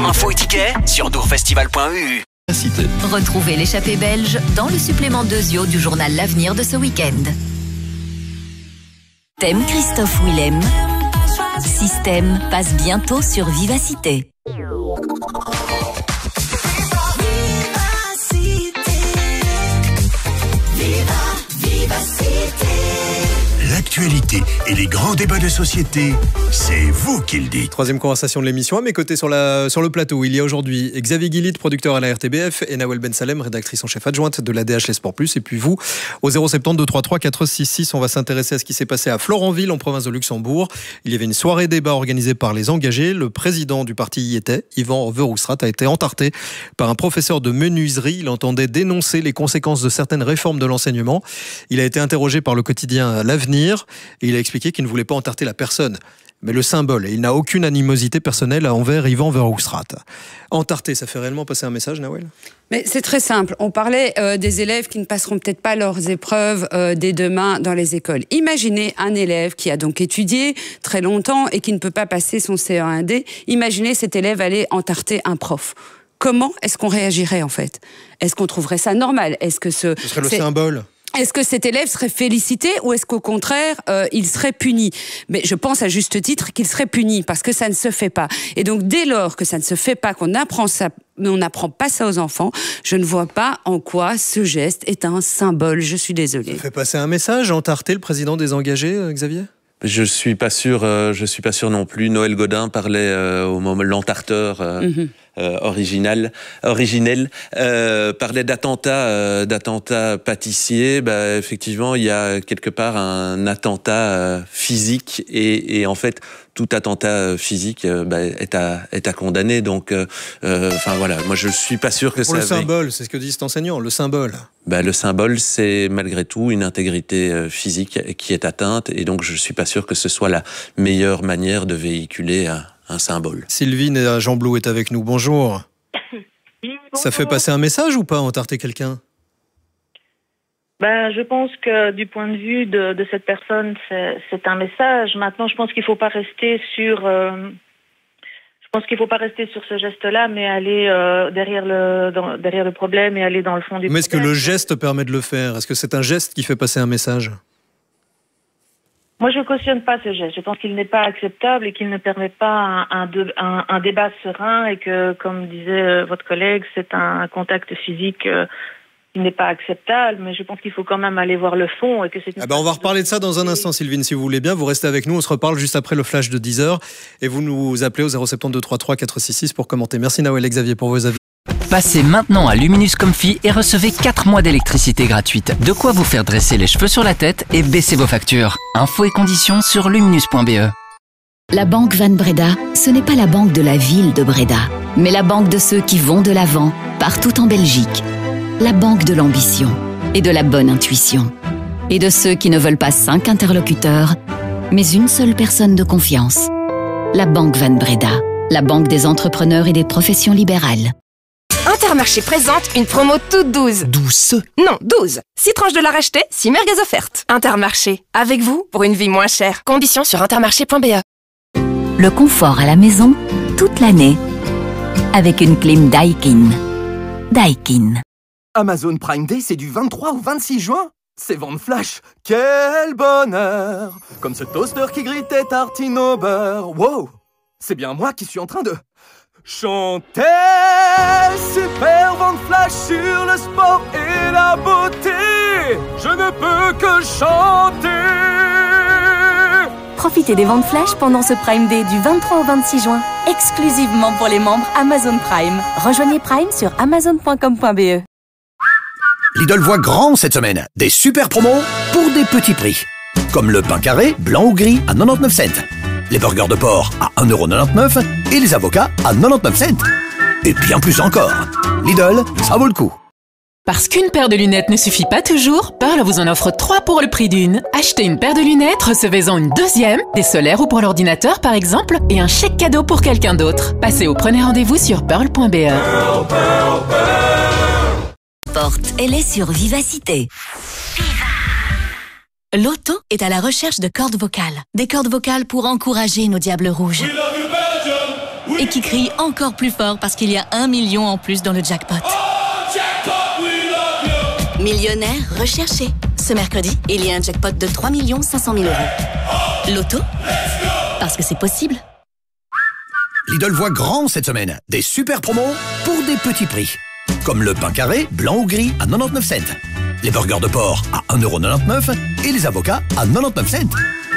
Info et tickets sur dourfestival.eu. Retrouvez l'échappée belge dans le supplément 2 du journal L'Avenir de ce week-end. Thème Christophe Willem. Système passe bientôt sur Vivacité. L'actualité et les grands débats de société, c'est vous qui le dites. Troisième conversation de l'émission. À mes côtés sur le plateau, il y a aujourd'hui Xavier Guillit, producteur à la RTBF, et Nawel Ben Salem, rédactrice en chef adjointe de l'ADH Les Sports Plus. Et puis vous, au 070 233 466, on va s'intéresser à ce qui s'est passé à Florenville, en province de Luxembourg. Il y avait une soirée débat organisée par les engagés. Le président du parti y était, Yvan Verhofstadt, a été entarté par un professeur de menuiserie. Il entendait dénoncer les conséquences de certaines réformes de l'enseignement. Il a été interrogé par le quotidien L'Avenir. Et il a expliqué qu'il ne voulait pas entarter la personne, mais le symbole. Et il n'a aucune animosité personnelle envers Yvan Verhofstadt. Entarter, ça fait réellement passer un message, Nawel ? Mais c'est très simple. On parlait des élèves qui ne passeront peut-être pas leurs épreuves dès demain dans les écoles. Imaginez un élève qui a donc étudié très longtemps et qui ne peut pas passer son CE1D. Imaginez cet élève aller entarter un prof. Comment est-ce qu'on réagirait en fait ? Est-ce qu'on trouverait ça normal ? Est-ce que ce serait le symbole ? Est-ce que cet élève serait félicité ou est-ce qu'au contraire, il serait puni ? Mais je pense à juste titre qu'il serait puni parce que ça ne se fait pas. Et donc, dès lors que ça ne se fait pas, qu'on apprend ça, on n'apprend pas ça aux enfants, je ne vois pas en quoi ce geste est un symbole. Je suis désolée. Ça fait passer un message, entarter le président des engagés, Xavier ? Je suis pas sûr non plus. Noël Godin parlait au moment l'entarteur originel parlait d'attentat pâtissier. Effectivement, il y a quelque part un attentat physique et en fait tout attentat physique est à condamner. Donc voilà, moi je suis pas sûr que pour ça. Le symbole, c'est ce que dit cet enseignant. Le symbole. Le symbole, c'est malgré tout une intégrité physique qui est atteinte, et donc je suis pas sûr que ce soit la meilleure manière de véhiculer un symbole. Sylvine Jean Blou est avec nous. Bonjour. Oui, bonjour. Ça fait passer un message ou pas, entarter quelqu'un ? Je pense que du point de vue de cette personne, c'est un message. Maintenant, je pense qu'il faut pas rester sur ce geste-là, mais aller derrière le problème et aller dans le fond du problème. Mais est-ce que le geste permet de le faire ? Est-ce que c'est un geste qui fait passer un message ? Moi, je cautionne pas ce geste. Je pense qu'il n'est pas acceptable et qu'il ne permet pas un débat serein et que, comme disait votre collègue, c'est un contact physique qui n'est pas acceptable. Mais je pense qu'il faut quand même aller voir le fond et que c'est. On va reparler de ça dans un instant, Sylvine, si vous voulez bien. Vous restez avec nous. On se reparle juste après le flash de 10h et vous nous appelez au 070 233 466 pour commenter. Merci Nawel et Xavier pour vos avis. Passez maintenant à Luminus Comfy et recevez 4 mois d'électricité gratuite. De quoi vous faire dresser les cheveux sur la tête et baisser vos factures. Infos et conditions sur luminus.be. La banque Van Breda, ce n'est pas la banque de la ville de Breda, mais la banque de ceux qui vont de l'avant, partout en Belgique. La banque de l'ambition et de la bonne intuition. Et de ceux qui ne veulent pas 5 interlocuteurs, mais une seule personne de confiance. La banque Van Breda, la banque des entrepreneurs et des professions libérales. Intermarché présente une promo toute 12. 12 ? Non, 12. 6 tranches de la racheter, 6 merguez offertes. Intermarché, avec vous pour une vie moins chère. Conditions sur intermarché.be. Le confort à la maison, toute l'année. Avec une clim Daikin. Daikin. Amazon Prime Day, c'est du 23 au 26 juin. C'est vente flash. Quel bonheur. Comme ce toaster qui grille tes tartines au beurre. Wow. C'est bien moi qui suis en train de... chanter. Super vente flash sur le sport et la beauté. Je ne peux que chanter. Profitez des ventes flash pendant ce Prime Day du 23 au 26 juin, exclusivement pour les membres Amazon Prime. Rejoignez Prime sur amazon.com.be. Lidl voit grand cette semaine. Des super promos pour des petits prix. Comme le pain carré, blanc ou gris à 99 cents. Les burgers de porc à 1,99€ et les avocats à 99 cents. Et bien plus encore. Lidl, ça vaut le coup. Parce qu'une paire de lunettes ne suffit pas toujours, Pearl vous en offre 3 pour le prix d'une. Achetez une paire de lunettes, recevez-en une deuxième, des solaires ou pour l'ordinateur par exemple, et un chèque cadeau pour quelqu'un d'autre. Passez au prenez rendez-vous sur pearl.be. Porte, elle est sur Vivacité. L'Auto est à la recherche de cordes vocales. Des cordes vocales pour encourager nos diables rouges. et qui crie encore plus fort parce qu'il y a 1 million en plus dans le jackpot. Millionnaire recherché. Ce mercredi, il y a un jackpot de 3 500 000 €. Loto ? Parce que c'est possible. Lidl voit grand cette semaine. Des super promos pour des petits prix. Comme le pain carré, blanc ou gris, à 99 cents. Les burgers de porc à 1,99 € et les avocats à 99 cents.